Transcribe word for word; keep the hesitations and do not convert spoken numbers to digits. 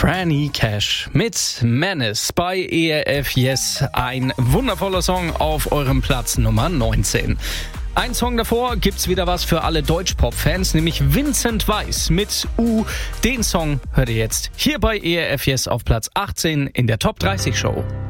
Granny Cash mit Menace bei E R F Yes. Ein wundervoller Song auf eurem Platz Nummer neunzehn. Ein Song davor gibt's wieder was für alle Deutschpop-Fans, nämlich Vincent Weiss mit U. Den Song hört ihr jetzt hier bei E R F Yes auf Platz achtzehn in der Top dreißig Show.